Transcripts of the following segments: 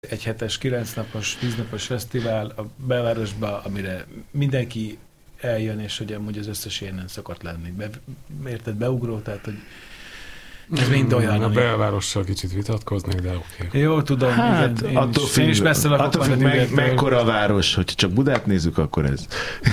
Egy hetes, 9 napos, 10 napos fesztivál a belvárosba, amire mindenki eljön, és hogy amúgy az összes ilyen nem szokott lenni. Érted, beugró, tehát, hogy ez mind olyan, a belvárossal kicsit vitatkoznék, de oké. Jó, tudom, hát, igen, attól is messze lakok. Attól függ, mekkora a város, hogyha csak Budát nézzük, akkor ez.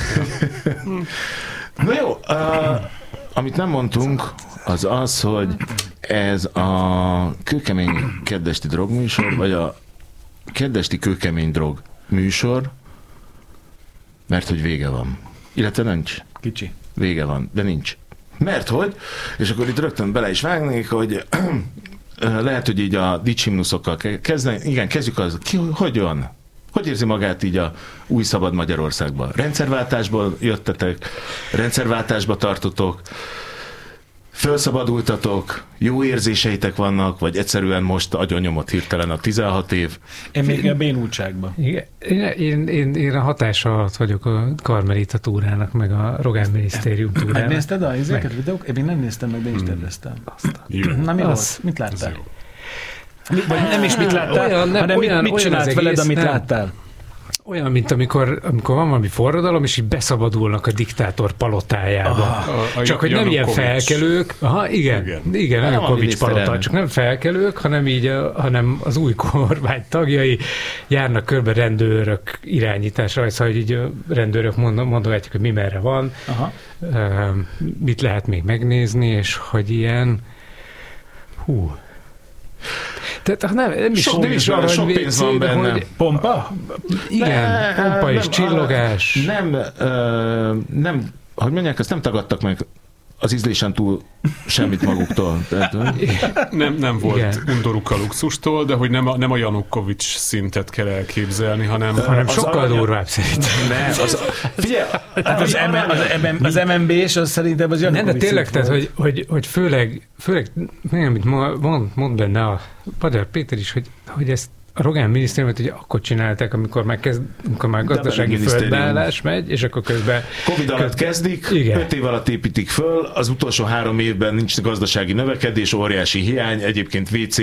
Na jó, amit nem mondtunk, az az, hogy ez a kőkemény kedvesti drogműsor, vagy a kedvesti kőkemény drog műsor, mert hogy vége van. Illetve nincs. Kicsi. Vége van, de nincs. Mert hogy, és akkor itt rögtön bele is vágnék, hogy lehet, hogy így a dicsimnuszokkal kezdeni. Igen, kezdjük az, hogy van? Hogy érzi magát így a új szabad Magyarországban? Rendszerváltásból jöttetek, rendszerváltásba tartotok, felszabadultatok, jó érzéseitek vannak, vagy egyszerűen most agyonnyomott hirtelen a 16 év? Én még a bénultságban. Én a hatása alatt vagyok a Karmelita túrának, meg a Rogán Minisztérium túrának. Megnézted a videók? Én még nem néztem meg, de is terveztem. Na mi volt? Mit láttál? Vagy nem is mit láttál, hanem mit csinált veled, amit láttál? Olyan, mint amikor van valami forradalom, és így beszabadulnak a diktátor palotájába. Csak hogy nem ilyen felkelők. Igen, Janukovics palota, csak nem felkelők, hanem az új kormány tagjai járnak körbe rendőrök irányításra, szóval így a rendőrök mondogatják, hogy mi merre van, mit lehet még megnézni, és hogy ilyen tehát nem is arra, sok pénz van benne. Hogy pompa? Igen, pompa és csillogás. Nem, hogy mondják, ezt nem tagadtak meg az ízlésen túl semmit maguktól. Tehát, nem volt undoruk a luxustól, de hogy nem a Janukovics szintet kell elképzelni, hanem sokkal durvább szerintem. Figyelj, az MNB-s, az szerintem az Janukovics. Nem, de tényleg, tehát, hogy főleg amit mond benne a Padár Péter is, hogy ezt a Rogán Minisztériumot ugye akkor csinálták, amikor már gazdasági földbeállás megy, és akkor közben... Covid alatt kezdik, 5 év alatt építik föl, az utolsó 3 évben nincs gazdasági növekedés, óriási hiány, egyébként WC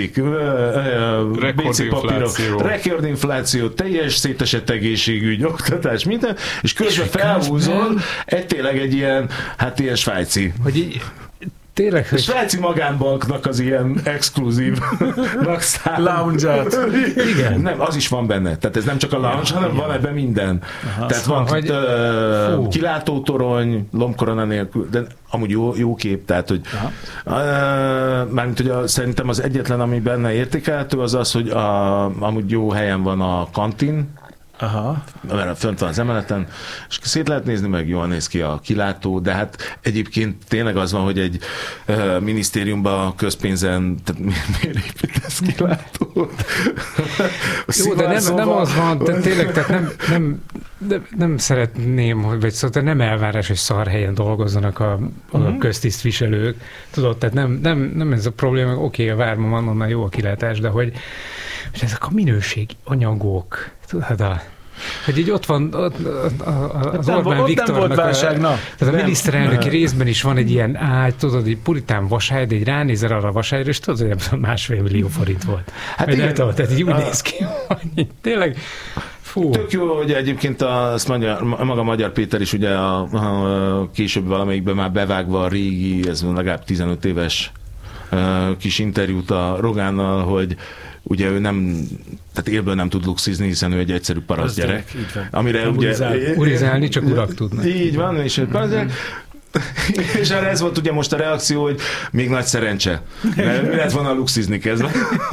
papírok, rekordinfláció, teljes szétesett egészségügy, oktatás, minden, és közben felhúzol tényleg egy ilyen, ilyen svájci. Hogy így... Tényleg, a svájci magánbanknak az ilyen exkluzív lounge-at. Igen. Nem, az is van benne. Tehát ez nem csak a lounge, hanem van ebben minden. Aha, tehát van kilátótorony, lombkorona nélkül, de amúgy jó kép, tehát hogy mármint, hogy szerintem az egyetlen, ami benne értékelhető, az, hogy amúgy jó helyen van a kantin, mert fönt van az emeleten, és szét lehet nézni, meg jól néz ki a kilátó, de hát egyébként tényleg az van, hogy egy minisztériumban közpénzen, tehát miért építesz kilátót? Jó, de nem az van, de tényleg, tehát nem szeretném, vagy szóval nem elvárás, hogy szar helyen dolgozzanak a köztisztviselők. Tudod, tehát nem ez a probléma, oké, a várban van, onnan jó a kilátás, de hogy ezek a minőségi anyagok, tudod, hogy így ott van az Orbán Viktornak, tehát a miniszterelnöki részben is van egy ilyen ágy, tudod, egy puritán vasály, de egy ránézel arra a vasályra, és tudod, hogy 1,5 millió forint volt. Hát igen, tehát így úgy néz ki, hogy tényleg tök jó, hogy egyébként azt mondja, maga Magyar Péter is ugye később valamelyikben már bevágva a régi, ez legalább 15 éves kis interjút a Rogánnal, hogy ugye ő tehát élből nem tud luxizni, hiszen ő egy egyszerű parasztgyerek. Amire ugye... Urizálni csak urak tudnak. Így van, és egy parasztgyerek. És erre ez volt ugye most a reakció, hogy még nagy szerencse. Mert mi lehet volna luxizni kezdve.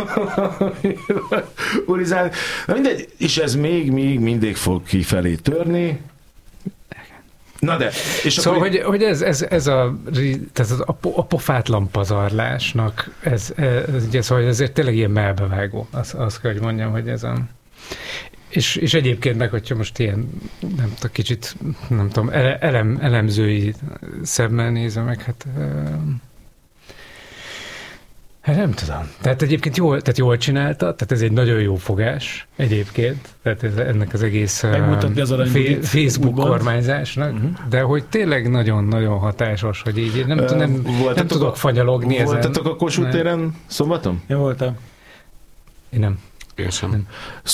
Urizálni. Na mindegy, és ez még mindig fog kifelé törni. Na de, és szóval, hogy ez a pofátlan pazarlásnak, ugye, szóval ezért tényleg ilyen melbevágó, azt kell, hogy mondjam, hogy ez a... És egyébként meg, hogyha most ilyen, nem tudom, kicsit, nem tudom, elemzői szemmel nézem meg, hát nem tudom. Tehát egyébként jól csinálta, tehát ez egy nagyon jó fogás egyébként, tehát ennek az egész Facebook kormányzásnak, de hogy tényleg nagyon-nagyon hatásos, hogy így nem tudok fanyalogni ezen. Voltatok a Kossuth téren szombaton? Én voltam. Én nem. Én sem.